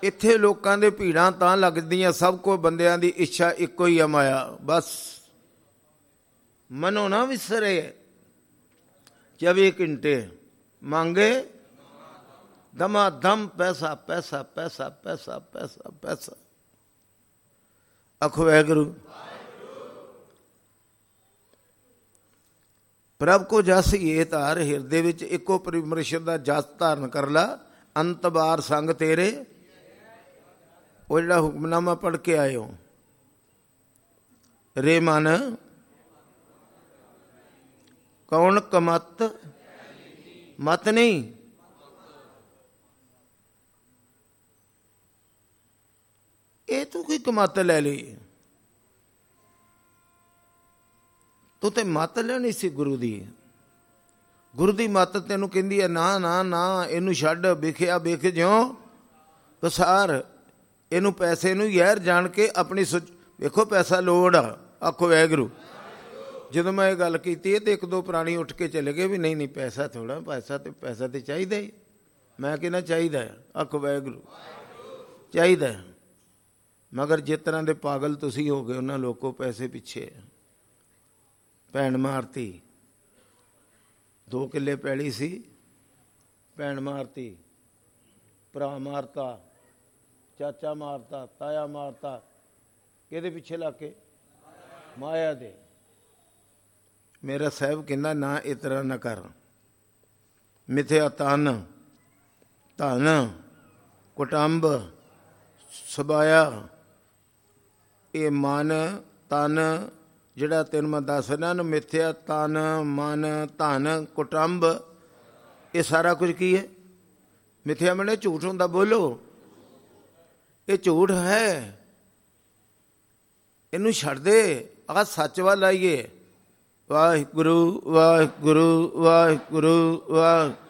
ਇੱਥੇ ਲੋਕਾਂ ਦੇ ਭੀੜਾਂ ਤਾਂ ਲੱਗਦੀਆਂ, ਸਭ ਕੋ ਬੰਦਿਆਂ ਦੀ ਇੱਛਾ ਇੱਕੋ ਹੀ ਆ, ਮਾਇਆ। ਬਸ ਮਨੋਂ ਨਾ ਵਿਸਰੇ, 24 ਘੰਟੇ ਮੰਗੇ ਦਮਾ ਦਮ ਪੈਸਾ ਪੈਸਾ ਪੈਸਾ ਪੈਸਾ ਪੈਸਾ ਪੈਸਾ। ਆਖੋ ਵਾਹਿਗੁਰੂ। ਪ੍ਰਭ ਕੋ ਜਸ ਇਹ ਧਾਰ, ਹਿਰਦੇ ਵਿੱਚ ਇੱਕੋ ਪਰਮੇਸ਼ਰ ਦਾ ਜਸ ਧਾਰਨ ਕਰ ਲਾ। ਅੰਤ ਬਾਰ ਸੰਗ ਤੇਰੇ, ਉਹ ਜਿਹੜਾ ਹੁਕਮਨਾਮਾ ਪੜ੍ਹ ਕੇ ਆਏ ਹੋ, ਰੇ ਮਨ ਕੌਣ ਕਮਤ ਮਤ ਨਹੀਂ। ਇਹ ਤੂੰ ਕੋਈ ਕਮਤ ਲੈ ਲਈ, ਤੂੰ ਤੇ ਮੱਤ ਲੈਣੀ ਸੀ ਗੁਰੂ ਦੀ। ਗੁਰੂ ਦੀ ਮੱਤ ਤੈਨੂੰ ਕਹਿੰਦੀ ਹੈ ਨਾ ਨਾ ਨਾ, ਇਹਨੂੰ ਛੱਡ, ਵਿਖਿਆ ਵਿਖ ਜਿਉਂ ਪਸਾਰ। ਇਹਨੂੰ ਪੈਸੇ ਨੂੰ ਯਾਰ ਜਾਣ ਕੇ ਆਪਣੀ ਵੇਖੋ ਪੈਸਾ ਲੋੜ ਆ। ਆਖੋ ਵਾਹਿਗੁਰੂ। ਜਦੋਂ ਮੈਂ ਇਹ ਗੱਲ ਕੀਤੀ ਤੇ ਇੱਕ ਦੋ ਪ੍ਰਾਣੀ ਉੱਠ ਕੇ ਚਲੇ ਗਏ ਵੀ ਨਹੀਂ ਨਹੀਂ ਪੈਸਾ ਥੋੜ੍ਹਾ, ਪੈਸਾ ਤੇ ਚਾਹੀਦਾ ਹੀ। ਮੈਂ ਕਹਿੰਦਾ ਚਾਹੀਦਾ। ਆਖੋ ਵਾਹਿਗੁਰੂ। ਚਾਹੀਦਾ, ਮਗਰ ਜਿਸ ਤਰ੍ਹਾਂ ਦੇ ਪਾਗਲ ਤੁਸੀਂ ਹੋ ਗਏ ਉਹਨਾਂ ਲੋਕੋ ਪੈਸੇ ਪਿੱਛੇ। ਭੈਣ ਮਾਰਤੀ, 2 ਕਿੱਲੇ ਪੈਲੀ ਸੀ, ਭੈਣ ਮਾਰਤੀ, ਭਰਾ ਮਾਰਤਾ, ਚਾਚਾ ਮਾਰਤਾ, ਤਾਇਆ ਮਾਰਤਾ। ਕਿਹਦੇ ਪਿੱਛੇ ਲੱਗ ਕੇ? ਮਾਇਆ ਦੇ। ਮੇਰਾ ਸਾਹਿਬ ਕਹਿੰਦਾ ਨਾ ਇਸ ਤਰ੍ਹਾਂ ਨਾ ਕਰ। ਮਿਥਿਆ ਤਨ ਧਨ ਕੁਟੰਬ ਸਬਾਇਆ, ਇਹ ਮਨ ਤਨ ਜਿਹੜਾ ਤੈਨੂੰ ਮੈਂ ਦੱਸ ਰਿਹਾ ਨਾ, ਮਿਥਿਆ ਤਨ ਮਨ ਧਨ ਕੁਟੰਬ, ਇਹ ਸਾਰਾ ਕੁਝ ਕੀ ਹੈ? ਮਿਥਿਆ ਮਨੇ ਝੂਠ ਹੁੰਦਾ। ਬੋਲੋ, ਇਹ ਝੂਠ ਹੈ, ਇਹਨੂੰ ਛੱਡ ਦੇ, ਆਹ ਸੱਚ ਵੱਲ ਆਈਏ। ਵਾਹਿਗੁਰੂ ਵਾਹਿਗੁਰੂ ਵਾਹਿਗੁਰੂ ਵਾਹਿਗੁਰੂ।